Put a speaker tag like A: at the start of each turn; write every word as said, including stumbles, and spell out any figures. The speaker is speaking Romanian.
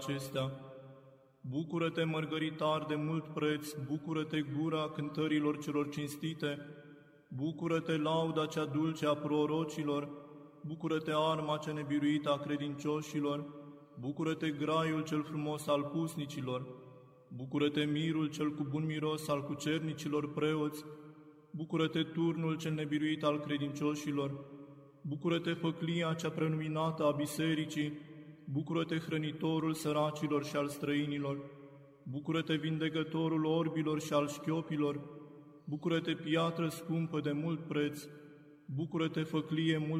A: acestea. Bucură-te, mărgăritar de mult preț, bucură-te, gura cântărilor celor cinstite, bucură-te, lauda cea dulce a prorocilor, bucură-te, arma cea nebiruită a credincioșilor, bucură-te, graiul cel frumos al pusnicilor, bucură-te, mirul cel cu bun miros al cucernicilor preoți, bucură-te, turnul cel nebiruit al credincioșilor, bucură-te, făclia cea prenuminată a bisericii, bucură-te, hrănitorul săracilor și al străinilor, bucură-te, vindecătorul orbilor și al șchiopilor, bucură-te, piatră scumpă de mult preț, bucură-te, făclie mult